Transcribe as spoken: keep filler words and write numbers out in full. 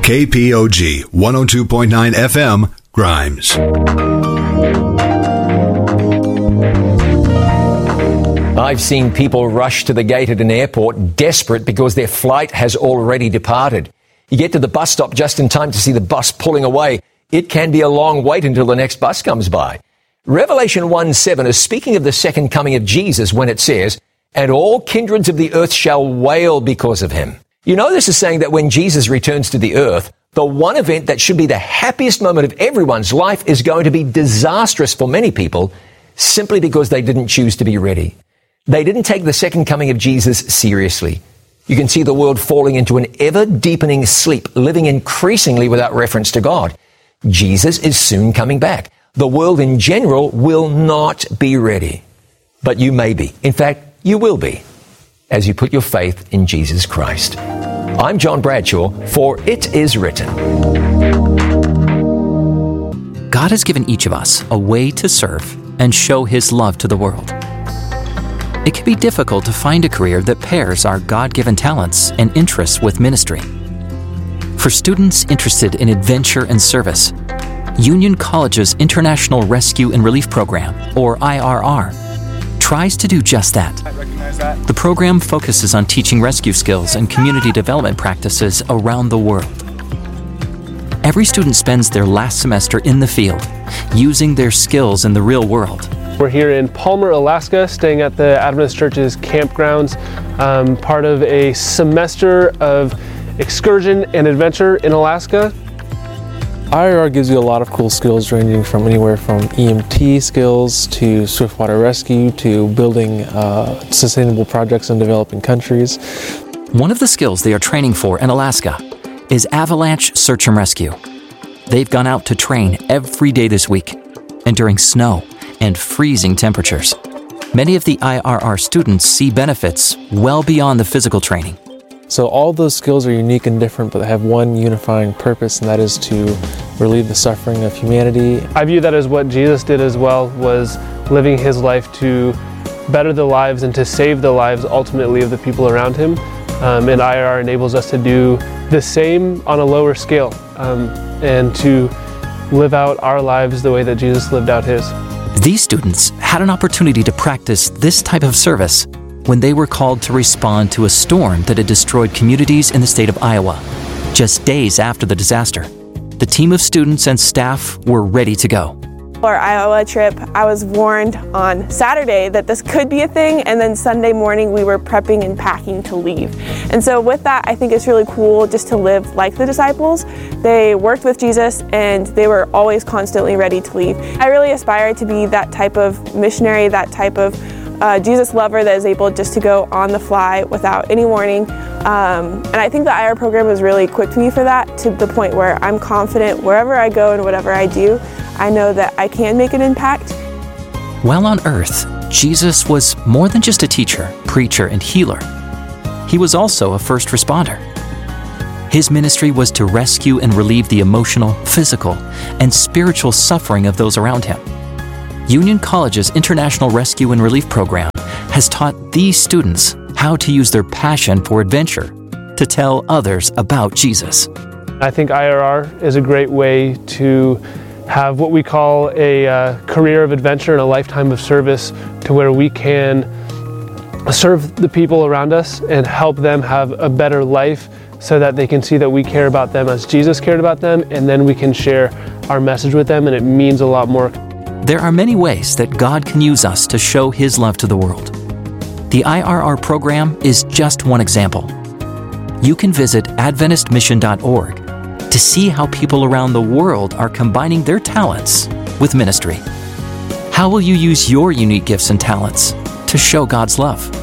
K P O G one oh two point nine F M, Grimes. I've seen people rush to the gate at an airport desperate because their flight has already departed. You get to the bus stop just in time to see the bus pulling away. It can be a long wait until the next bus comes by. Revelation one seven is speaking of the second coming of Jesus when it says, "And all kindreds of the earth shall wail because of him." You know, this is saying that when Jesus returns to the earth, the one event that should be the happiest moment of everyone's life is going to be disastrous for many people simply because they didn't choose to be ready. They didn't take the second coming of Jesus seriously. You can see the world falling into an ever-deepening sleep, living increasingly without reference to God. Jesus is soon coming back. The world in general will not be ready. But you may be. In fact, you will be, as you put your faith in Jesus Christ. I'm John Bradshaw for It Is Written. God has given each of us a way to serve and show His love to the world. It can be difficult to find a career that pairs our God-given talents and interests with ministry. For students interested in adventure and service, Union College's International Rescue and Relief Program, or I R R, tries to do just that. I recognize that. The program focuses on teaching rescue skills and community development practices around the world. Every student spends their last semester in the field, using their skills in the real world. We're here in Palmer, Alaska, staying at the Adventist Church's campgrounds, um, part of a semester of excursion and adventure in Alaska. I R R gives you a lot of cool skills ranging from anywhere from E M T skills to swiftwater rescue to building uh, sustainable projects in developing countries. One of the skills they are training for in Alaska is avalanche search and rescue. They've gone out to train every day this week and during snow and freezing temperatures. Many of the I R R students see benefits well beyond the physical training. So all those skills are unique and different, but they have one unifying purpose, and that is to relieve the suffering of humanity. I view that as what Jesus did as well, was living his life to better the lives and to save the lives ultimately of the people around him. Um, and I R R enables us to do the same on a lower scale um, and to live out our lives the way that Jesus lived out his. These students had an opportunity to practice this type of service when they were called to respond to a storm that had destroyed communities in the state of Iowa. Just days after the disaster, the team of students and staff were ready to go. Our Iowa trip, I was warned on Saturday that this could be a thing, and then Sunday morning we were prepping and packing to leave. And so with that, I think it's really cool just to live like the disciples. They worked with Jesus and they were always constantly ready to leave. I really aspire to be that type of missionary, that type of uh, Jesus lover that is able just to go on the fly without any warning. Um, and I think the I R R program has really equipped me for that, to the point where I'm confident wherever I go and whatever I do, I know that I can make an impact. While on earth, Jesus was more than just a teacher, preacher, and healer. He was also a first responder. His ministry was to rescue and relieve the emotional, physical, and spiritual suffering of those around him. Union College's International Rescue and Relief Program has taught these students how to use their passion for adventure to tell others about Jesus. I think I R R is a great way to have what we call a uh, career of adventure and a lifetime of service, to where we can serve the people around us and help them have a better life, so that they can see that we care about them as Jesus cared about them, and then we can share our message with them, and it means a lot more. There are many ways that God can use us to show His love to the world. The I R R program is just one example. You can visit adventist mission dot org to see how people around the world are combining their talents with ministry. How will you use your unique gifts and talents to show God's love?